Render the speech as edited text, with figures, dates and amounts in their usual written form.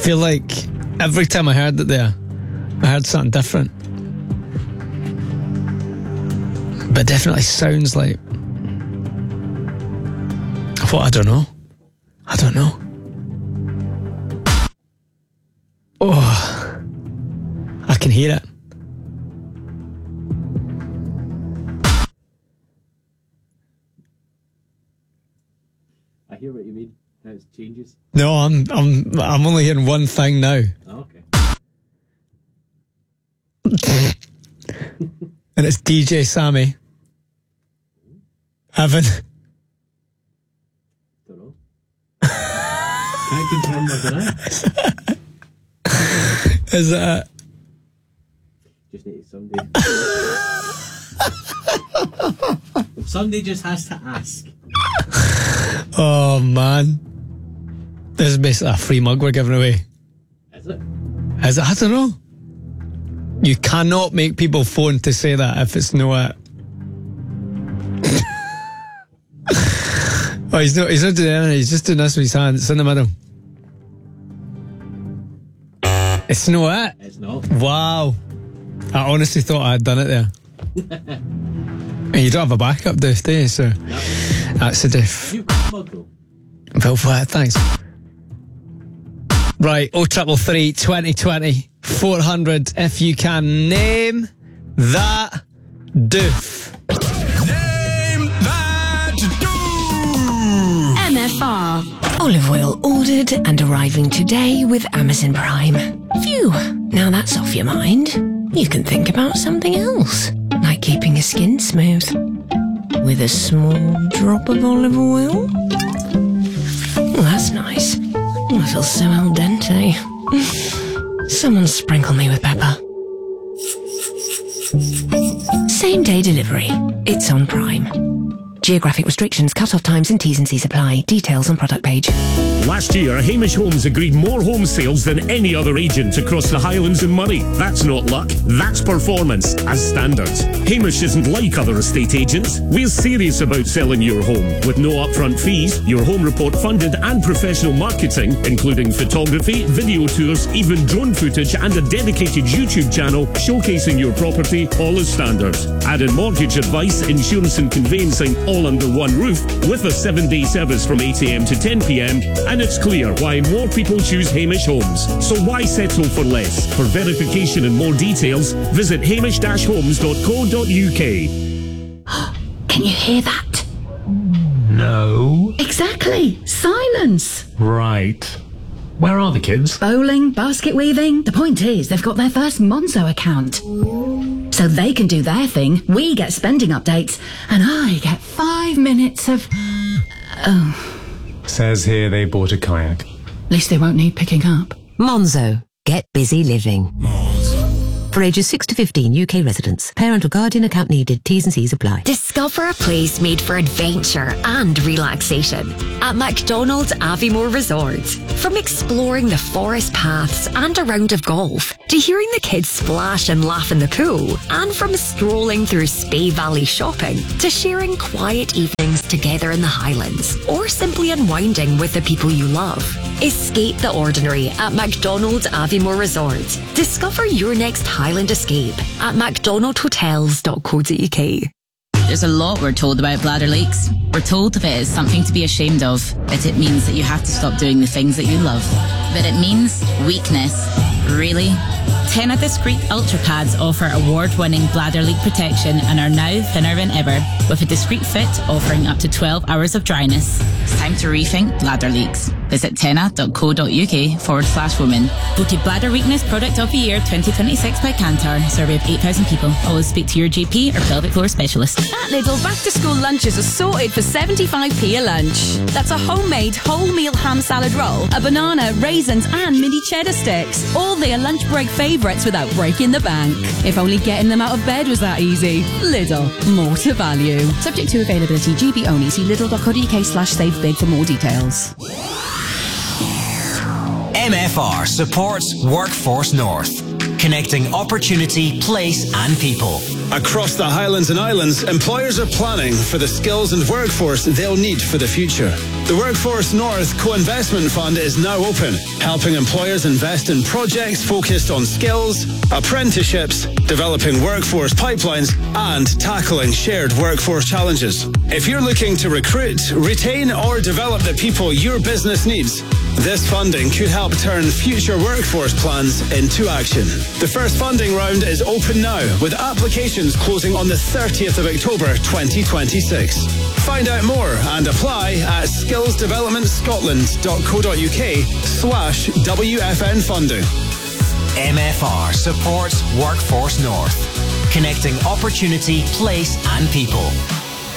feel like every time I heard it there, I heard something different. But it definitely sounds like... What? I don't know. Oh, I can hear it. I hear what you mean. How it changes. No, I'm only hearing one thing now. Oh, okay. And it's DJ Sammy. Evan. Don't know. Can't confirm or deny. Is it? Just need somebody. Somebody just has to ask. Oh man, this is basically a free mug we're giving away. Is it? Is it? I don't know. You cannot make people phone to say that if it's no it. Oh, he's not doing anything. He's just doing this with his hand. It's in the middle. It's no it. It's not. Wow. I honestly thought I had done it there. And you don't have a backup, do you? So that's a diff. You've got a mug though. Well, thanks. Right, 0333 2020 400 if you can name that doof. Name that doof! MFR. Olive oil ordered and arriving today with Amazon Prime. Phew, now that's off your mind. You can think about something else, like keeping your skin smooth with a small drop of olive oil. Oh, that's nice. Oh, I feel so al dente. Someone sprinkle me with pepper. Same day delivery. It's on Prime. Geographic restrictions, cut-off times and T's and C's apply. Details on product page. Last year, Hamish Homes agreed more home sales than any other agent across the Highlands and Moray. That's not luck, that's performance, as standard. Hamish isn't like other estate agents. We're serious about selling your home. With no upfront fees, your home report funded and professional marketing, including photography, video tours, even drone footage and a dedicated YouTube channel showcasing your property, all as standard. Add in mortgage advice, insurance and conveyancing, all under one roof, with a 7-day service from 8 a.m. to 10 p.m. And it's clear why more people choose Hamish Homes. So why settle for less? For verification and more details, visit hamish-homes.co.uk. Can you hear that? No. Exactly. Silence. Right. Where are the kids? Bowling, basket weaving. The point is, they've got their first Monzo account. So they can do their thing, we get spending updates, and I get 5 minutes of... Oh. Says here they bought a kayak. At least they won't need picking up. Monzo. Get busy living. For ages 6 to 15 UK residents. Parent or guardian account needed. T's and C's apply. Discover a place made for adventure and relaxation at McDonald's Aviemore Resort. From exploring the forest paths and a round of golf, to hearing the kids splash and laugh in the pool, and from strolling through Spey Valley shopping, to sharing quiet evenings together in the Highlands, or simply unwinding with the people you love. Escape the ordinary at McDonald's Aviemore Resort. Discover your next Highland escape at mcdonaldhotels.co.uk. There's a lot we're told about bladder leaks. We're told if it is something to be ashamed of, that it means that you have to stop doing the things that you love. But it means weakness. Really? Tena Discreet Ultra Pads offer award-winning bladder leak protection and are now thinner than ever, with a discreet fit offering up to 12 hours of dryness. It's time to rethink bladder leaks. Visit tena.co.uk/women. Voted Bladder Weakness Product of the Year 2026 by Kantar. Survey of 8,000 people. Always speak to your GP or pelvic floor specialist. At Lidl, back-to-school lunches are sorted for 75p a lunch. That's a homemade whole-meal ham salad roll, a banana, raisins and mini cheddar sticks. All their lunch break favourites without breaking the bank. If only getting them out of bed was that easy. Lidl, more to value. Subject to availability, GB only. See lidl.co.uk/savebig for more details. MFR supports Workforce North, connecting opportunity, place and people. Across the Highlands and Islands, employers are planning for the skills and workforce they'll need for the future. The Workforce North Co-Investment Fund is now open, helping employers invest in projects focused on skills, apprenticeships, developing workforce pipelines, and tackling shared workforce challenges. If you're looking to recruit, retain, or develop the people your business needs, this funding could help turn future workforce plans into action. The first funding round is open now, with applications closing on the 30th of October 2026. Find out more and apply at skillsdevelopmentschotland.co.uk/WFN funding. MFR supports Workforce North, connecting opportunity, place and people.